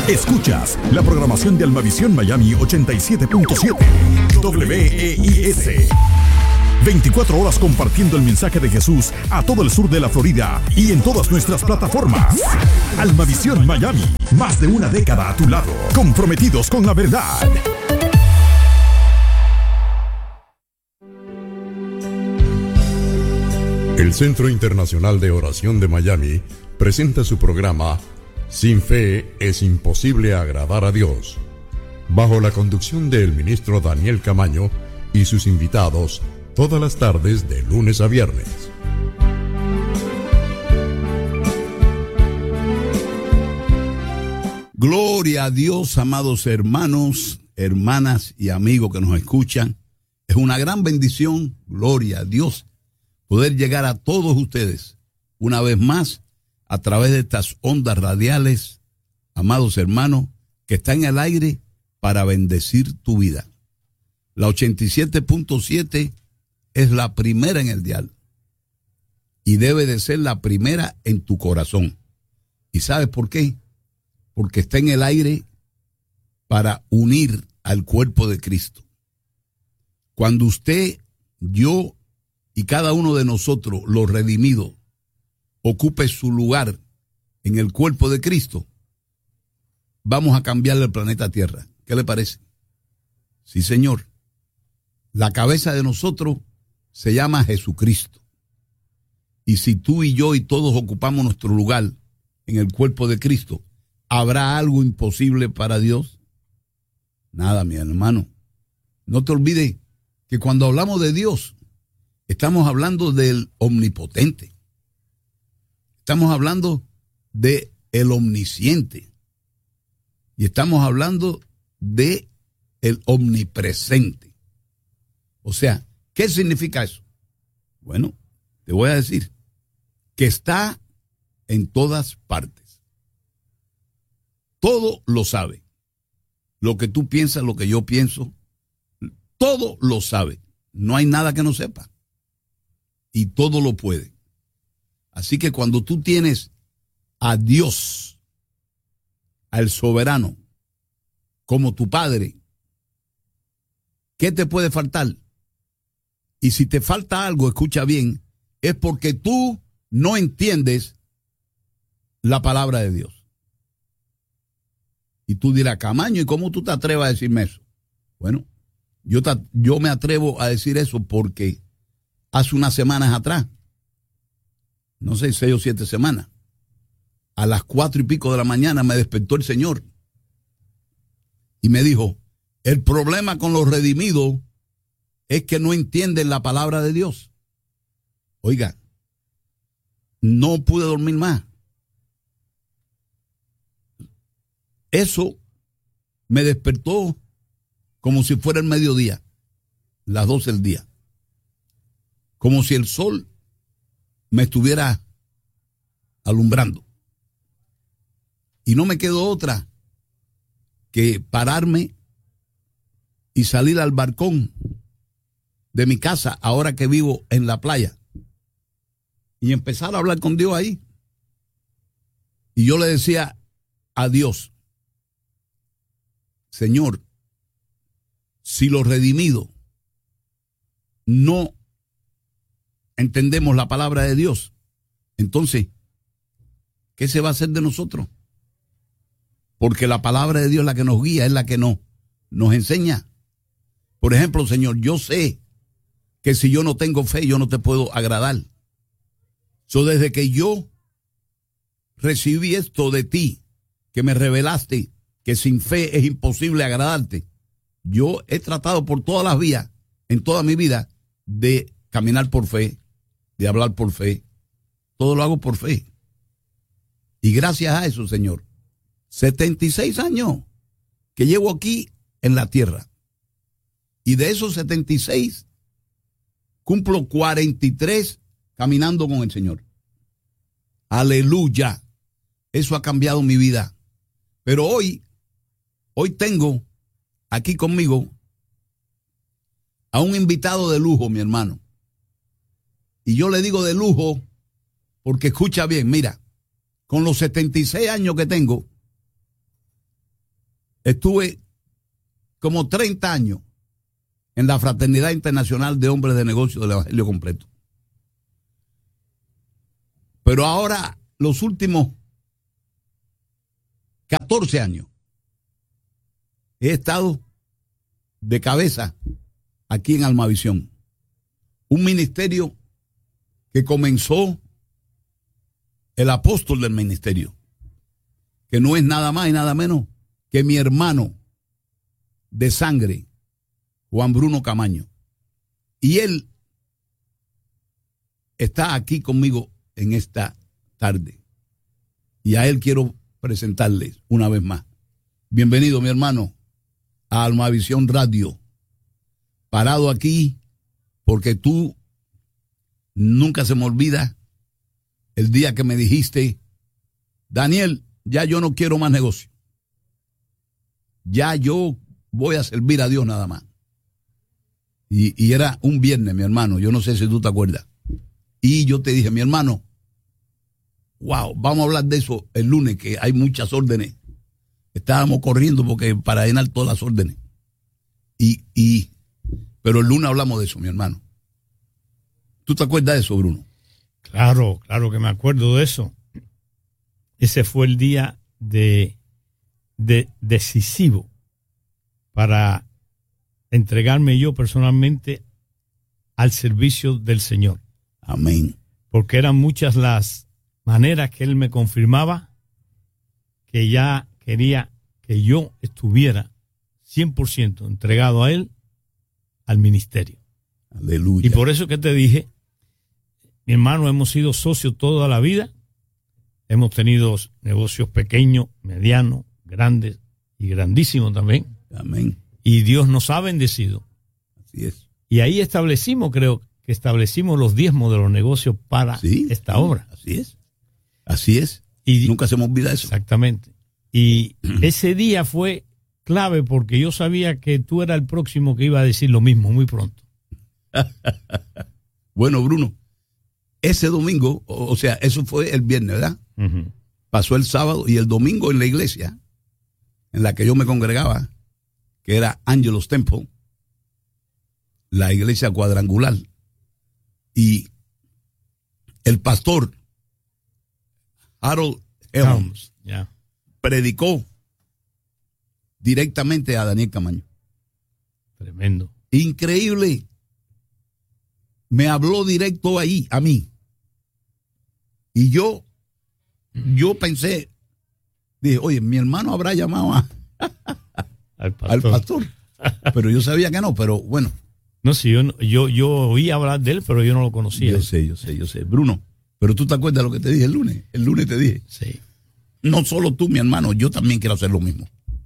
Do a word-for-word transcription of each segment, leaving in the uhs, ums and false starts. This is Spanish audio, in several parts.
Escuchas la programación de Almavisión Miami ochenta y siete punto siete W E I S. veinticuatro horas compartiendo el mensaje de Jesús a todo el sur de la Florida y en todas nuestras plataformas. Almavisión Miami, más de una década a tu lado, comprometidos con la verdad. El Centro Internacional de Oración de Miami presenta su programa Sin Fe es Imposible Agradar a Dios, bajo la conducción del ministro Daniel Camaño y sus invitados, todas las tardes de lunes a viernes. Gloria a Dios, amados hermanos, hermanas y amigos que nos escuchan. Es una gran bendición, gloria a Dios, poder llegar a todos ustedes una vez más a través de estas ondas radiales, amados hermanos, que están en el aire para bendecir tu vida. La ochenta y siete punto siete es la primera en el dial y debe de ser la primera en tu corazón. ¿Y sabes por qué? Porque está en el aire para unir al cuerpo de Cristo. Cuando usted, yo y cada uno de nosotros, los redimidos, ocupe su lugar en el cuerpo de Cristo, vamos a cambiarle el planeta Tierra. ¿Qué le parece? Sí, señor. La cabeza de nosotros se llama Jesucristo. Y si tú y yo y todos ocupamos nuestro lugar en el cuerpo de Cristo, ¿habrá algo imposible para Dios? Nada, mi hermano. No te olvides que cuando hablamos de Dios, estamos hablando del omnipotente. Estamos hablando de el omnisciente. Y estamos hablando de el omnipresente. O sea, ¿qué significa eso? Bueno, te voy a decir que está en todas partes. Todo lo sabe. Lo que tú piensas, lo que yo pienso, todo lo sabe. No hay nada que no sepa. Y todo lo puede. Así que cuando tú tienes a Dios, al soberano, como tu Padre, ¿qué te puede faltar? Y si te falta algo, escucha bien, es porque tú no entiendes la palabra de Dios. Y tú dirás, Camaño, ¿y cómo tú te atreves a decirme eso? Bueno, yo, te, yo me atrevo a decir eso porque hace unas semanas atrás, no sé, seis o siete semanas, a las cuatro y pico de la mañana me despertó el Señor y me dijo, el problema con los redimidos es que no entienden la palabra de Dios. Oiga, no pude dormir más. Eso me despertó como si fuera el mediodía, las doce del día. Como si el sol me estuviera alumbrando. Y no me quedó otra que pararme y salir al balcón de mi casa, ahora que vivo en la playa, y empezar a hablar con Dios ahí. Y yo le decía a Dios, Señor, si los redimidos no entendemos la palabra de Dios, entonces, ¿qué se va a hacer de nosotros? Porque la palabra de Dios es la que nos guía, es la que nos, nos enseña. Por ejemplo, Señor, yo sé que si yo no tengo fe, yo no te puedo agradar. So, desde que yo recibí esto de ti, que me revelaste que sin fe es imposible agradarte, yo he tratado por todas las vías, en toda mi vida, de caminar por fe, de hablar por fe. Todo lo hago por fe. Y gracias a eso, Señor, setenta y seis años que llevo aquí en la tierra. Y de esos setenta y seis, cumplo cuarenta y tres caminando con el Señor. Aleluya. Eso ha cambiado mi vida. Pero hoy, hoy tengo aquí conmigo a un invitado de lujo, mi hermano. Y yo le digo de lujo porque escucha bien, mira, con los setenta y seis años que tengo, estuve como treinta años en la Fraternidad Internacional de Hombres de Negocios del Evangelio Completo. Pero ahora, los últimos catorce años, he estado de cabeza aquí en Almavisión. Un ministerio que comenzó el apóstol del ministerio, que no es nada más y nada menos que mi hermano de sangre, Juan Bruno Camaño. Y él está aquí conmigo en esta tarde. Y a él quiero presentarles una vez más. Bienvenido, mi hermano, a Almavisión Radio. Parado aquí porque tú nunca se me olvida el día que me dijiste: Daniel, ya yo no quiero más negocio. Ya yo voy a servir a Dios nada más. Y, y era un viernes, mi hermano, yo no sé si tú te acuerdas. Y yo te dije, mi hermano, wow, vamos a hablar de eso el lunes, que hay muchas órdenes. Estábamos corriendo porque para llenar todas las órdenes. Y, y, pero el lunes hablamos de eso, mi hermano. ¿Tú te acuerdas de eso, Bruno? Claro, claro que me acuerdo de eso. Ese fue el día de, de decisivo para entregarme yo personalmente al servicio del Señor. Amén. Porque eran muchas las maneras que Él me confirmaba que ya quería que yo estuviera cien por ciento entregado a Él, al ministerio. Aleluya. Y por eso que te dije, mi hermano, hemos sido socios toda la vida. Hemos tenido negocios pequeños, medianos, grandes y grandísimos también. Amén. Y Dios nos ha bendecido. Así es. Y ahí establecimos, creo que establecimos los diezmos de los negocios para sí, esta sí, obra. Así es. Así es. Y nunca se me olvida eso. Exactamente. Y ese día fue clave porque yo sabía que tú eras el próximo que iba a decir lo mismo muy pronto. Bueno, Bruno, ese domingo, o sea, eso fue el viernes, ¿verdad? Uh-huh. Pasó el sábado y el domingo en la iglesia en la que yo me congregaba, que era Angelos Temple, la iglesia cuadrangular, y el pastor Harold Helms yeah. predicó directamente a Daniel Camaño. Tremendo. Increíble. Me habló directo ahí, a mí. Y yo, yo pensé, dije, oye, mi hermano habrá llamado a, al pastor. al pastor. Pero yo sabía que no, pero bueno. No, sí, yo, yo, yo oí hablar de él, pero yo no lo conocía. Yo sé, yo sé, yo sé. Bruno, pero tú te acuerdas de lo que te dije el lunes. El lunes te dije. Sí. No solo tú, mi hermano, yo también quiero hacer lo mismo.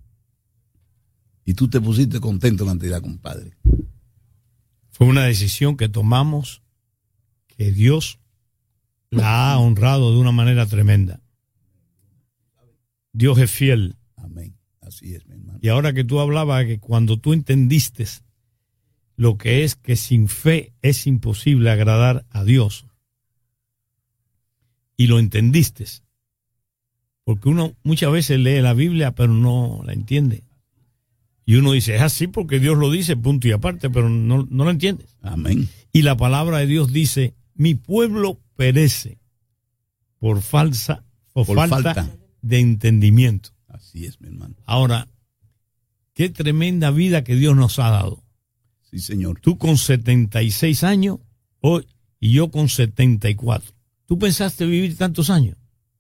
Y tú te pusiste contento en la entidad, compadre. Fue una decisión que tomamos que Dios la ha honrado de una manera tremenda. Dios es fiel. Amén. Así es, mi hermano. Y ahora que tú hablabas que cuando tú entendiste lo que es que sin fe es imposible agradar a Dios, y lo entendiste, porque uno muchas veces lee la Biblia pero no la entiende. Y uno dice, es así porque Dios lo dice, punto y aparte, pero no, no lo entiendes. Amén. Y la palabra de Dios dice, mi pueblo perece por falsa o por falta, falta de entendimiento. Así es, mi hermano. Ahora, qué tremenda vida que Dios nos ha dado. Sí, señor. Tú con setenta y seis años hoy, y yo con setenta y cuatro. ¿Tú pensaste vivir tantos años?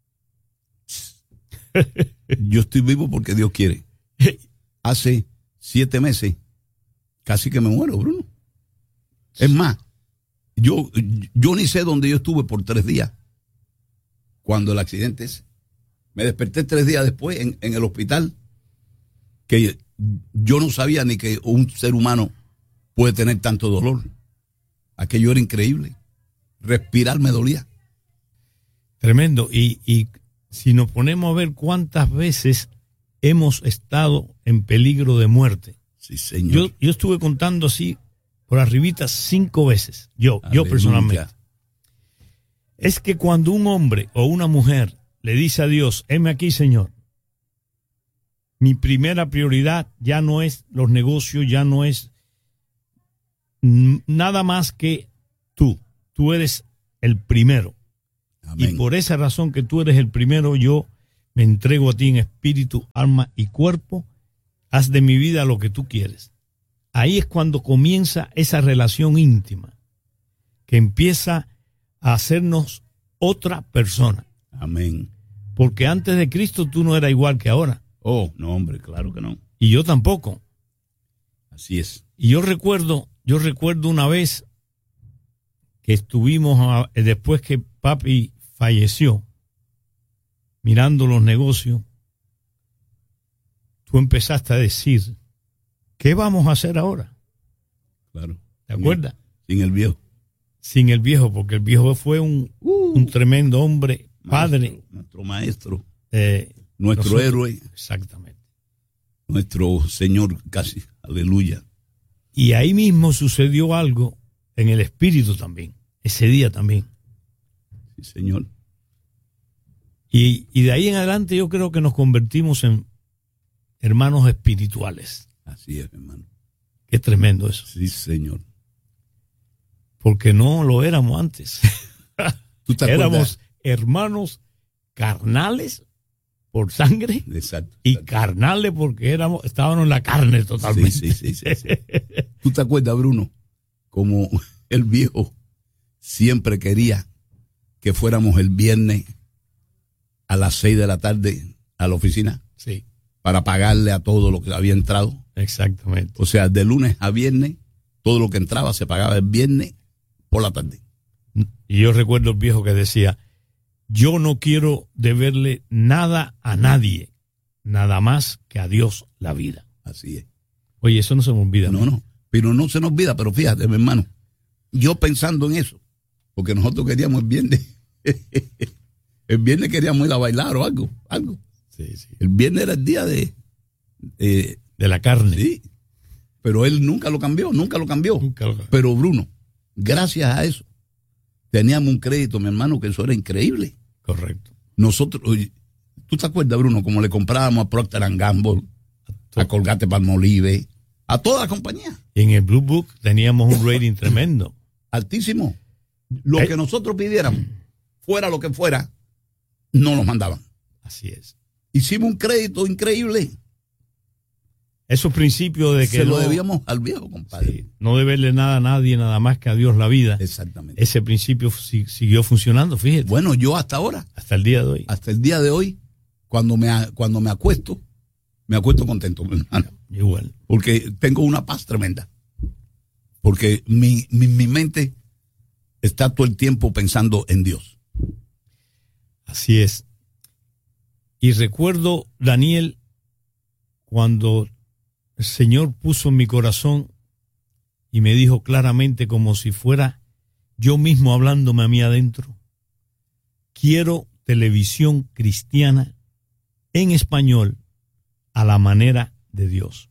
Yo estoy vivo porque Dios quiere. Hace siete meses casi que me muero, Bruno. Es más, yo, yo ni sé dónde yo estuve por tres días cuando el accidente es. Me desperté tres días después en, en el hospital, que yo no sabía ni que un ser humano puede tener tanto dolor. Aquello era increíble. Respirar me dolía. Tremendo. Y, y si nos ponemos a ver cuántas veces hemos estado en peligro de muerte. Sí, señor. Yo, yo estuve contando así por arribita cinco veces. Yo, Aleluya. yo personalmente. Es que cuando un hombre o una mujer le dice a Dios, heme aquí, Señor, Mi primera prioridad ya no es los negocios, ya no es nada más que tú. Tú eres el primero. Amén. Y por esa razón que tú eres el primero, yo me entrego a ti en espíritu, alma y cuerpo. Haz de mi vida lo que tú quieres. Ahí es cuando comienza esa relación íntima, que empieza a hacernos otra persona. Amén. Porque antes de Cristo tú no eras igual que ahora. Oh, no, hombre, claro que no. Y yo tampoco. Así es. Y yo recuerdo, yo recuerdo una vez que estuvimos, a, después que papi falleció, mirando los negocios, tú empezaste a decir, ¿qué vamos a hacer ahora? Claro. ¿Te acuerdas? Sin el viejo. Sin el viejo, porque el viejo fue un, uh, un tremendo hombre, padre. Maestro, nuestro maestro. Eh, nuestro nosotros, héroe. Exactamente. Nuestro Señor casi. Aleluya. Y ahí mismo sucedió algo en el espíritu también. Ese día también. Sí, Señor. Y, y de ahí en adelante yo creo que nos convertimos en hermanos espirituales. Así es, hermano. Qué tremendo eso. Sí, Señor. Porque no lo éramos antes. ¿Tú te éramos hermanos carnales por sangre. Exacto, exacto. Y carnales porque éramos, estábamos en la carne totalmente. Sí, sí, sí, sí, sí. ¿Tú te acuerdas, Bruno? Como el viejo siempre quería que fuéramos el viernes a las seis de la tarde a la oficina. Sí. Para pagarle a todo lo que había entrado. Exactamente. O sea, de lunes a viernes, todo lo que entraba se pagaba el viernes por la tarde. Y yo recuerdo el viejo que decía, yo no quiero deberle nada a nadie, nada más que a Dios la vida. Así es. Oye, eso no se me olvida. No, no, pero no se nos olvida, pero fíjate, mi hermano, yo pensando en eso, porque nosotros queríamos el viernes, el viernes queríamos ir a bailar o algo, algo. Sí, sí. El viernes era el día de... Eh, de la carne. Sí, pero él nunca lo cambió, nunca lo cambió. Nunca lo cambió. Pero Bruno, gracias a eso, teníamos un crédito, mi hermano, que eso era increíble. Correcto. Nosotros, oye, ¿tú te acuerdas, Bruno, como le comprábamos a Procter and Gamble, a, a Colgate Palmolive, a toda la compañía? En el Blue Book teníamos un rating tremendo. Altísimo. Lo eh. que nosotros pidiéramos, fuera lo que fuera, no nos mandaban. Así es. Hicimos un crédito increíble. Esos principios de que se lo no, debíamos al viejo, compadre. Sí, no deberle nada a nadie, nada más que a Dios la vida. Exactamente. Ese principio si, siguió funcionando, fíjate. Bueno, yo hasta ahora. Hasta el día de hoy. Hasta el día de hoy, cuando me, cuando me acuesto, me acuesto contento, mi hermano. Igual. Porque tengo una paz tremenda. Porque mi, mi, mi mente está todo el tiempo pensando en Dios. Así es. Y recuerdo, Daniel, cuando el Señor puso en mi corazón y me dijo claramente, como si fuera yo mismo hablándome a mí adentro, quiero televisión cristiana en español a la manera de Dios.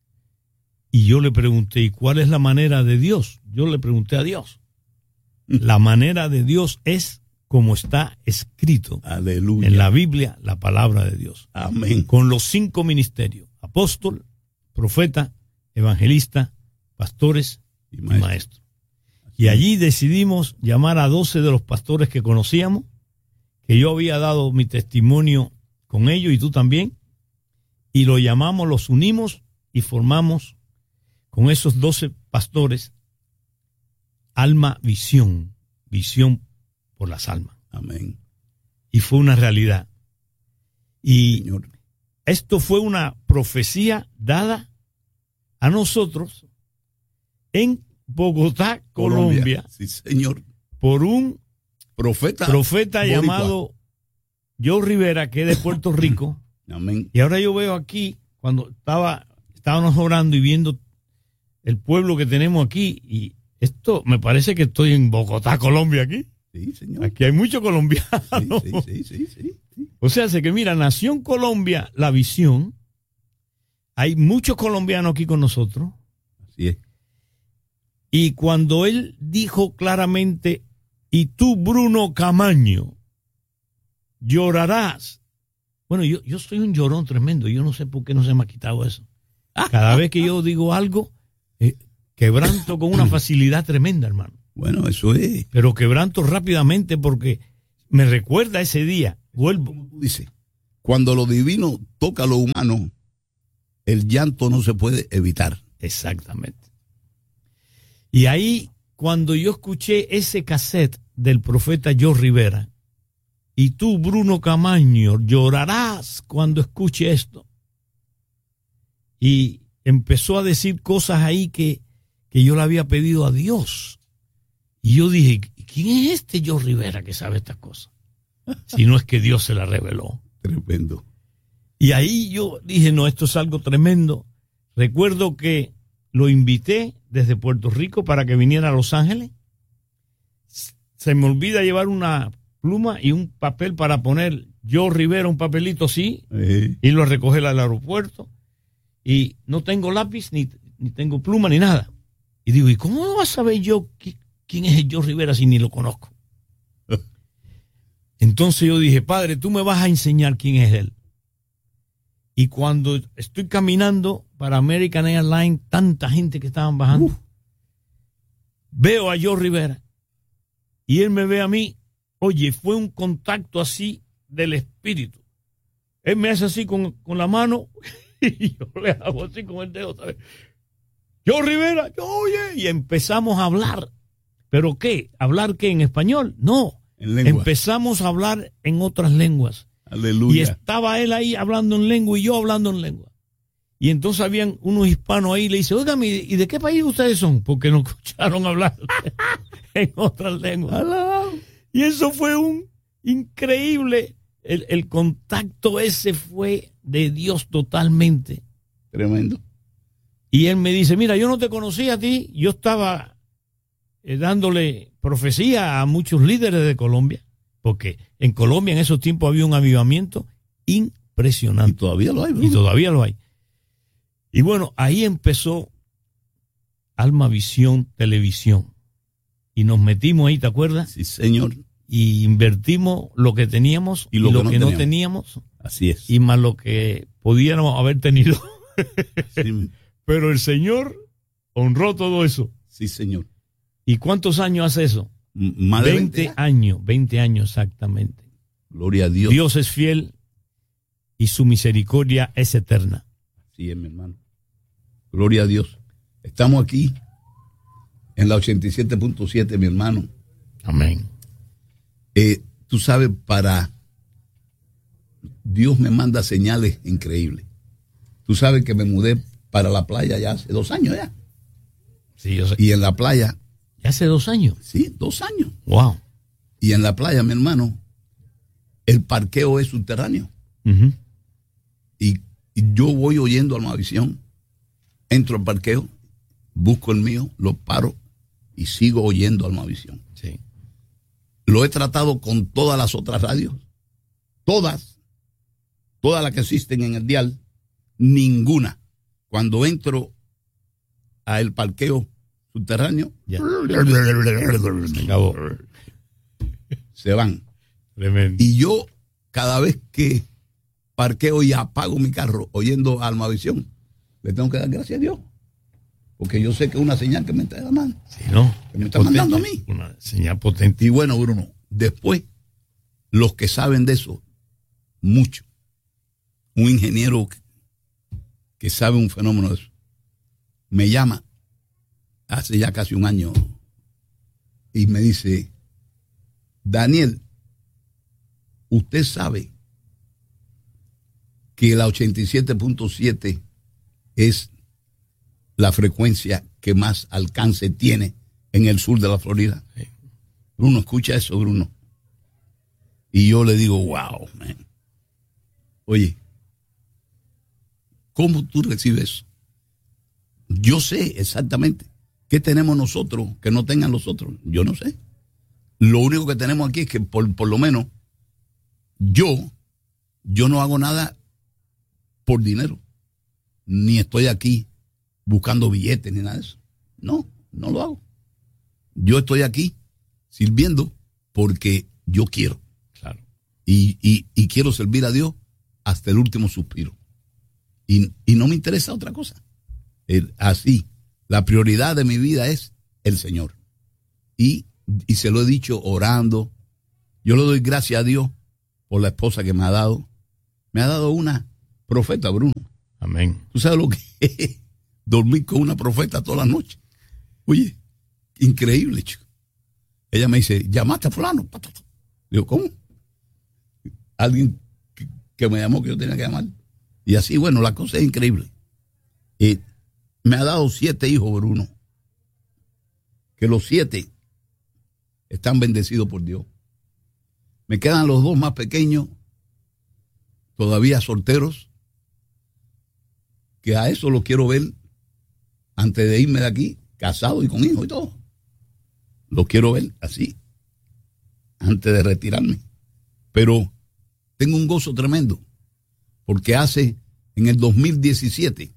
Y yo le pregunté, ¿y cuál es la manera de Dios? Yo le pregunté a Dios. La manera de Dios es como está escrito. Aleluya. En la Biblia, la palabra de Dios. Amén. Con los cinco ministerios: apóstol, profeta, evangelista, pastores y maestro. y maestro. Y allí decidimos llamar a doce de los pastores que conocíamos, que yo había dado mi testimonio con ellos y tú también, y lo llamamos, los unimos y formamos con esos doce pastores Alma Visión, visión por las almas. Amén. Y fue una realidad. Y Señor, esto fue una profecía dada a nosotros en Bogotá, Colombia, Colombia. Sí, señor. Por un profeta, profeta llamado Joe Rivera, que es de Puerto Rico. Amén. Y ahora yo veo aquí, cuando estaba estábamos orando y viendo el pueblo que tenemos aquí, y esto me parece que estoy en Bogotá, Colombia, aquí. Sí, señor. Aquí hay muchos colombianos. Sí, sí, sí, sí, sí. O sea, sé que mira, nació en Colombia la visión. Hay muchos colombianos aquí con nosotros. Así es. Y cuando él dijo claramente, y tú, Bruno Camaño, llorarás Bueno, yo, yo soy un llorón tremendo. Yo no sé por qué no se me ha quitado eso. Cada vez que yo digo algo, eh, quebranto con una facilidad tremenda, hermano. Bueno, eso es. Pero quebranto rápidamente porque me recuerda ese día. Vuelvo. Como tú dices, cuando lo divino toca lo humano, el llanto no se puede evitar. Exactamente. Y ahí, cuando yo escuché ese cassette del profeta Joe Rivera, y tú, Bruno Camaño, llorarás cuando escuche esto. Y empezó a decir cosas ahí que, que yo le había pedido a Dios. Y yo dije, ¿quién es este Joe Rivera que sabe estas cosas? Si no es que Dios se la reveló. Tremendo. Y ahí yo dije, no, esto es algo tremendo. Recuerdo que lo invité desde Puerto Rico para que viniera a Los Ángeles. Se me olvida llevar una pluma y un papel para poner Joe Rivera, un papelito así, Eh. y lo recoger al aeropuerto. Y no tengo lápiz, ni, ni tengo pluma, ni nada. Y digo, ¿y cómo vas a saber yo qui- quién es el Joe Rivera si ni lo conozco? Entonces yo dije, Padre, tú me vas a enseñar quién es él. Y cuando estoy caminando para American Airlines, tanta gente que estaban bajando, uh. veo a Joe Rivera y él me ve a mí. Oye, fue un contacto así del espíritu. Él me hace así con, con la mano y yo le hago así con el dedo. ¿Sabes? Joe Rivera, yo, oye, y empezamos a hablar. ¿Pero qué? ¿Hablar qué? ¿En español? No. En lengua. Empezamos a hablar en otras lenguas. Aleluya. Y estaba él ahí hablando en lengua y yo hablando en lengua. Y entonces habían unos hispanos ahí y le dice, oigan, ¿y de qué país ustedes son? Porque nos escucharon hablar en otras lenguas. Y eso fue un increíble, el, el contacto ese fue de Dios totalmente. Tremendo. Y él me dice, mira, yo no te conocía a ti, yo estaba eh, dándole profecía a muchos líderes de Colombia, porque en Colombia en esos tiempos había un avivamiento impresionante. Y todavía lo hay, ¿no? Y todavía lo hay. Y bueno, ahí empezó Alma Visión Televisión. Y nos metimos ahí, ¿te acuerdas? Sí, señor. Y invertimos lo que teníamos y lo, y lo que, no, que no teníamos. teníamos. Así es. Y más lo que pudiéramos haber tenido. Sí. Pero el Señor honró todo eso. Sí, señor. ¿Y cuántos años hace eso? M- más de veinte, veinte años, veinte años exactamente. Gloria a Dios. Dios es fiel y su misericordia es eterna. Sí, es mi hermano. Gloria a Dios. Estamos aquí en la ochenta y siete punto siete, mi hermano. Amén. Eh, tú sabes, para Dios me manda señales increíbles. Tú sabes que me mudé para la playa ya hace dos años ya. Sí, yo sé. Y en la playa. ¿Ya hace dos años? Sí, dos años. Wow. Y en la playa, mi hermano, el parqueo es subterráneo. Uh-huh. Y, y yo voy oyendo Almavisión, entro al parqueo, busco el mío, lo paro y sigo oyendo Almavisión. Sí. Lo he tratado con todas las otras radios, todas, todas las que existen en el dial, ninguna. Cuando entro a el parqueo subterráneo, Ya. Se acabó. se van. Tremendo. Y yo, cada vez que parqueo y apago mi carro oyendo Almavisión, le tengo que dar gracias a Dios. Porque yo sé que es una señal que me está dando. Sí, ¿no? Que me está Potente. mandando a mí. Una señal potente. Y bueno, Bruno, después, los que saben de eso, mucho. Un ingeniero que, que sabe un fenómeno de eso, me llama hace ya casi un año y me dice, Daniel, usted sabe que la ochenta y siete punto siete es la frecuencia que más alcance tiene en el sur de la Florida. Sí. Bruno, escucha eso, Bruno. Y yo le digo, wow, man. Oye, ¿cómo tú recibes eso? Yo sé exactamente qué tenemos nosotros que no tengan los otros. Yo no sé. Lo único que tenemos aquí es que por, por lo menos yo, yo no hago nada por dinero. Ni estoy aquí buscando billetes ni nada de eso. No, no lo hago. Yo estoy aquí sirviendo porque yo quiero. Claro. Y, y, y quiero servir a Dios hasta el último suspiro. Y, y no me interesa otra cosa. El, así, la prioridad de mi vida es el Señor. Y, y se lo he dicho orando. Yo le doy gracias a Dios por la esposa que me ha dado. Me ha dado una profeta, Bruno. Amén. ¿Tú sabes lo que es dormir con una profeta toda la noche? Oye, increíble, chico. Ella me dice, ¿llamaste a fulano? Digo, ¿cómo? Alguien que, que me llamó que yo tenía que llamar. Y así, bueno, la cosa es increíble. Y me ha dado siete hijos, Bruno. Que los siete están bendecidos por Dios. Me quedan los dos más pequeños, todavía solteros, que a eso lo quiero ver antes de irme de aquí, casado y con hijos y todo. Lo quiero ver así, antes de retirarme. Pero tengo un gozo tremendo, porque hace, en el dos mil diecisiete,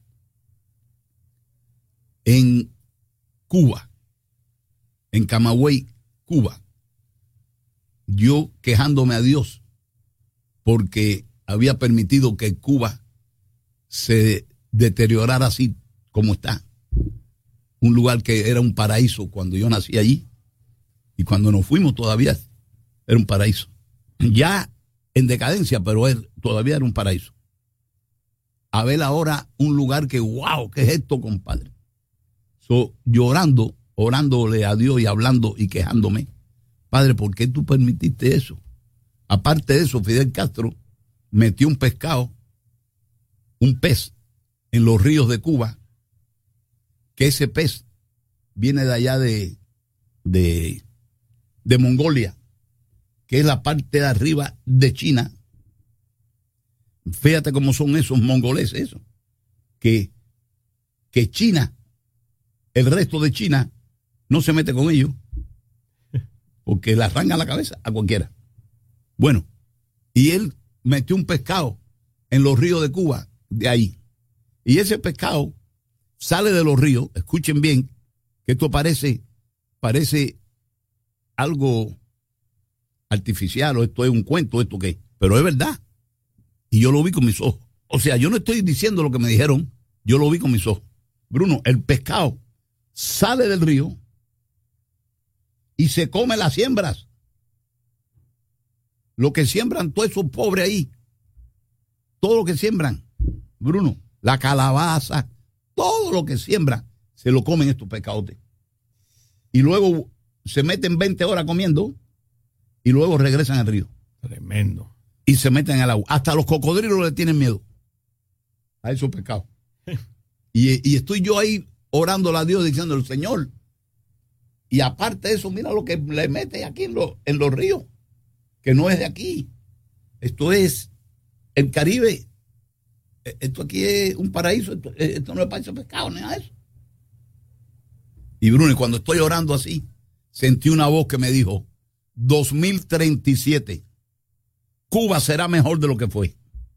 en Cuba, en Camagüey, Cuba, yo quejándome a Dios porque había permitido que Cuba se deteriorara así como está. Un lugar que era un paraíso cuando yo nací allí, y cuando nos fuimos todavía era un paraíso. Ya en decadencia, pero él todavía era un paraíso. A ver ahora un lugar que, wow, ¿qué es esto, compadre? So, llorando, orándole a Dios y hablando y quejándome. Padre, ¿por qué tú permitiste eso? Aparte de eso, Fidel Castro metió un pescado, un pez, en los ríos de Cuba, que ese pez viene de allá de, de, de Mongolia, que es la parte de arriba de China. Fíjate cómo son esos mongoleses, eso. Que, que China, el resto de China, no se mete con ellos, porque le arrancan la cabeza a cualquiera. Bueno, y él metió un pescado en los ríos de Cuba, de ahí. Y ese pescado sale de los ríos, escuchen bien, que esto parece, parece algo artificial, o esto es un cuento, esto qué, pero es verdad. Y yo lo vi con mis ojos. O sea, yo no estoy diciendo lo que me dijeron, yo lo vi con mis ojos. Bruno, el pescado sale del río y se come las siembras. Lo que siembran todos esos pobres ahí, todo lo que siembran, Bruno, la calabaza, todo lo que siembran, se lo comen estos pescadotes. Y luego se meten veinte horas comiendo y luego regresan al río. Tremendo. Y se meten al agua. Hasta los cocodrilos le tienen miedo a esos pescados. y, y estoy yo ahí orándole a Dios diciendo, el Señor. Y aparte de eso, mira lo que le mete aquí en, lo, en los ríos, que no es de aquí. Esto es el Caribe. Esto aquí es un paraíso. Esto, esto no es paraíso de pescado, ni nada de eso. Y Bruno, cuando estoy orando así, sentí una voz que me dijo, dos mil treinta y siete, Cuba será mejor de lo que fue.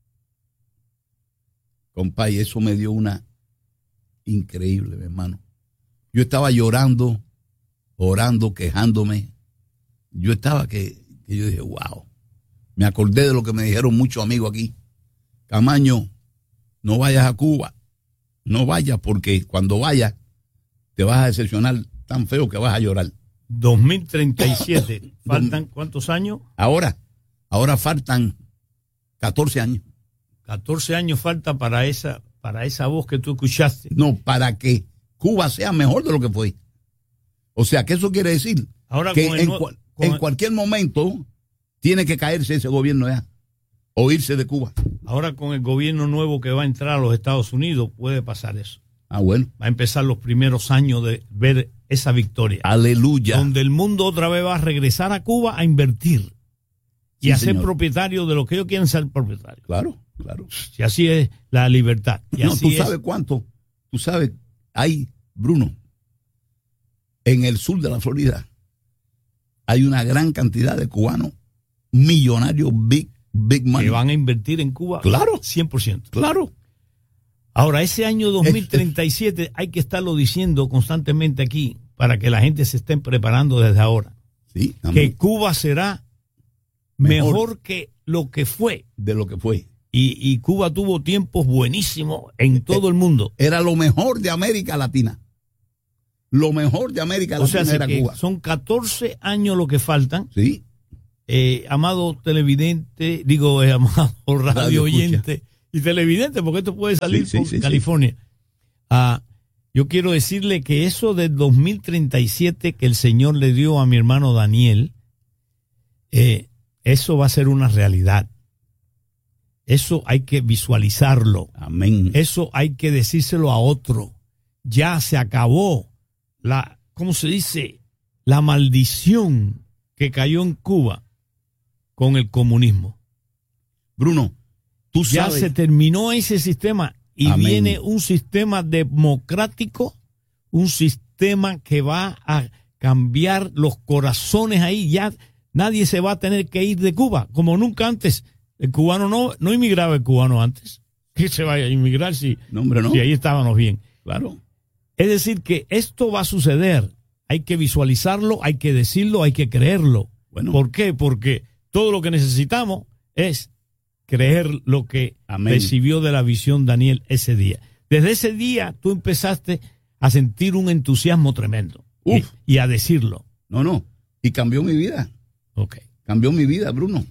Compadre, eso me dio una increíble, mi hermano. Yo estaba llorando, orando, quejándome. Yo estaba que, que yo dije, wow. Me acordé de lo que me dijeron muchos amigos aquí. Camaño, no vayas a Cuba. No vayas porque cuando vayas te vas a decepcionar tan feo que vas a llorar. dos mil treinta y siete. ¿Faltan cuántos años? Ahora, ahora faltan catorce años. catorce años falta para esa, para esa voz que tú escuchaste. No, para que Cuba sea mejor de lo que fue. O sea, que eso quiere decir ahora que con en, el, cu- con en el, cualquier momento tiene que caerse ese gobierno ya, o irse de Cuba. ahora con el gobierno nuevo que va a entrar a los Estados Unidos puede pasar eso. Ah, bueno. Va a empezar los primeros años de ver esa victoria. Aleluya. Donde el mundo otra vez va a regresar a Cuba a invertir y Sí, a ser señor. propietario de lo que ellos quieren ser propietarios. Claro, claro. Y así es la libertad. Y No, así tú es. sabes cuánto, tú sabes, hay, Bruno, en el sur de la Florida, hay una gran cantidad de cubanos millonarios, big, big money. Que van a invertir en Cuba. Claro. cien por ciento. Claro. Ahora, ese año dos mil treinta y siete hay que estarlo diciendo constantemente aquí para que la gente se esté preparando desde ahora. Sí, Que amén. Cuba será Mejor. mejor que lo que fue. De lo que fue. Y, y Cuba tuvo tiempos buenísimos en todo el mundo. Era lo mejor de América Latina. Lo mejor de América Latina o sea, era que Cuba. Son catorce años lo que faltan. Sí. Eh, amado televidente, digo, eh, amado radio, radio oyente y televidente, porque esto puede salir sí, por sí, sí, California. Sí. Ah, yo quiero decirle que eso del dos mil treinta y siete que el Señor le dio a mi hermano Daniel, eh, eso va a ser una realidad. Eso hay que visualizarlo. Amén. Eso hay que decírselo a otro. Ya se acabó la, ¿cómo se dice? La maldición que cayó en Cuba con el comunismo. Bruno, tú ya sabes. Se terminó ese sistema y Amén. Viene un sistema democrático, un sistema que va a cambiar los corazones ahí. Ya nadie se va a tener que ir de Cuba, como nunca antes. El cubano no, no inmigraba el cubano antes. Que se vaya a inmigrar si, no, hombre, no. si ahí estábamos bien. Claro. Es decir, que esto va a suceder. Hay que visualizarlo, hay que decirlo, hay que creerlo. Bueno. ¿Por qué? Porque todo lo que necesitamos es creer lo que Amén. Recibió de la visión Daniel ese día. Desde ese día tú empezaste a sentir un entusiasmo tremendo. Uf. Y, y a decirlo. No, no. Y cambió mi vida. Ok. Cambió mi vida, Bruno.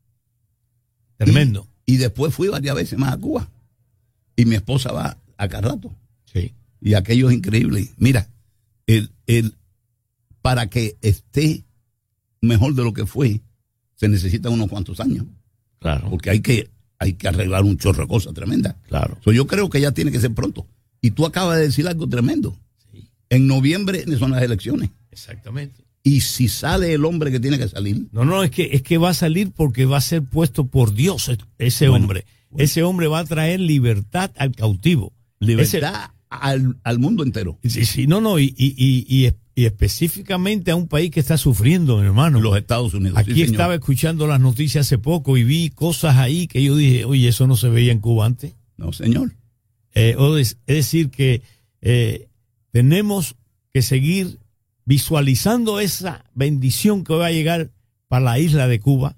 Tremendo. Y, y después fui varias veces más a Cuba. Y mi esposa va a cada rato. Sí. Y aquello es increíble. Mira, el, el, para que esté mejor de lo que fue, se necesitan unos cuantos años. Claro. Porque hay que, hay que arreglar un chorro de cosas tremendas. Claro. So, yo creo que ya tiene que ser pronto. Y tú acabas de decir algo tremendo. Sí. En noviembre son las elecciones. Exactamente. Y si sale el hombre que tiene que salir. No, no, es que, es que va a salir porque va a ser puesto por Dios ese bueno, hombre. Bueno. Ese hombre va a traer libertad al cautivo. Libertad ese, al, al mundo entero. Sí, sí, no, no, y, y, y, y específicamente a un país que está sufriendo, mi hermano. Los Estados Unidos. Aquí sí, estaba escuchando las noticias hace poco y vi cosas ahí que yo dije, oye, eso no se veía en Cuba antes. No, señor. Eh, es, es decir, que eh, tenemos que seguir visualizando esa bendición que va a llegar para la isla de Cuba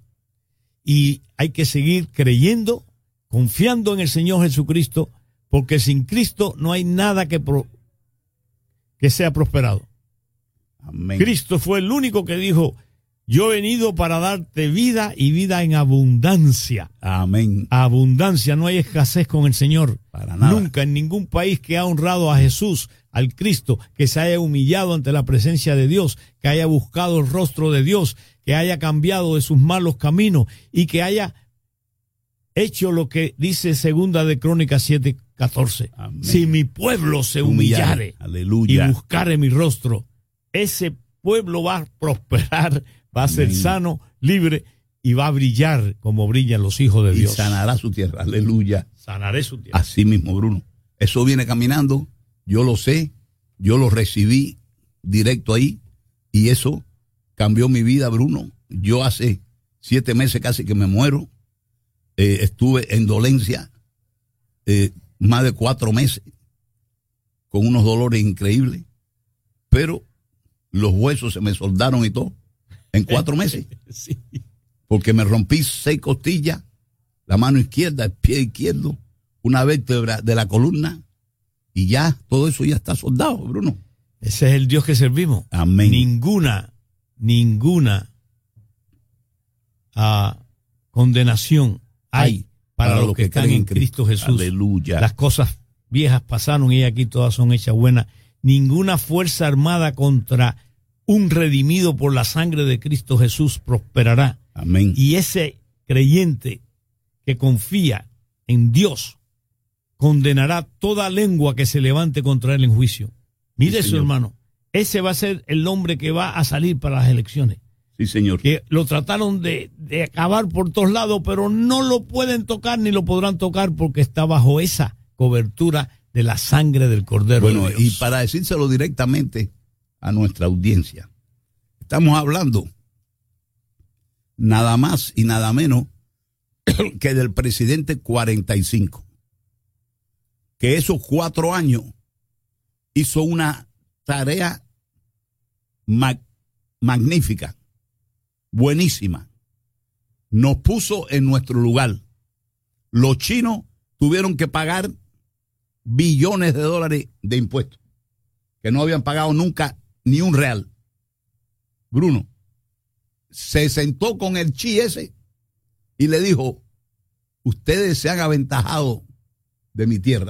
y hay que seguir creyendo, confiando en el Señor Jesucristo, porque sin Cristo no hay nada que, pro, que sea prosperado. Amén. Cristo fue el único que dijo, yo he venido para darte vida y vida en abundancia. Amén. Abundancia, no hay escasez con el Señor. Para nada. Nunca en ningún país que ha honrado a Jesús, al Cristo, que se haya humillado ante la presencia de Dios, que haya buscado el rostro de Dios, que haya cambiado de sus malos caminos y que haya hecho lo que dice segunda de Crónicas siete catorce. Si mi pueblo se humillare, aleluya, y buscare mi rostro, ese pueblo va a prosperar, va a ser Amén. Sano, libre y va a brillar como brillan los hijos de y Dios. Y sanará su tierra, aleluya. Sanaré su tierra. Así mismo, Bruno. Eso viene caminando, yo lo sé, yo lo recibí directo ahí y eso cambió mi vida, Bruno. Yo hace siete meses casi que me muero, eh, estuve en dolencia eh, más de cuatro meses con unos dolores increíbles, pero los huesos se me soldaron y todo en cuatro meses. Sí. Porque me rompí seis costillas, la mano izquierda, el pie izquierdo, una vértebra de la columna y ya todo eso ya está soldado, Bruno. Ese es el Dios que servimos. Amén. Ninguna, ninguna uh, condenación hay, hay para, para los que, que están en Cristo, Cristo Jesús. Aleluya. Las cosas viejas pasaron y aquí todas son hechas buenas. Ninguna fuerza armada contra un redimido por la sangre de Cristo Jesús prosperará. Amén. Y ese creyente que confía en Dios condenará toda lengua que se levante contra él en juicio. Mire sí, eso, hermano. Ese va a ser el hombre que va a salir para las elecciones. Sí, señor. Que lo trataron de, de acabar por todos lados, pero no lo pueden tocar ni lo podrán tocar porque está bajo esa cobertura de la sangre del Cordero. Bueno, de Dios. Y para decírselo directamente a nuestra audiencia, estamos hablando nada más y nada menos que del presidente cuarenta y cinco, que esos cuatro años hizo una tarea mag- magnífica, buenísima, nos puso en nuestro lugar, los chinos tuvieron que pagar billones de dólares de impuestos, que no habían pagado nunca ni un real. Bruno se sentó con el chi ese y le dijo, ustedes se han aventajado de mi tierra.